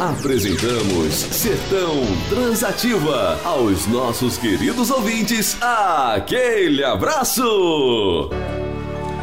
Apresentamos Sertão Transativa. Aos nossos queridos ouvintes, aquele abraço!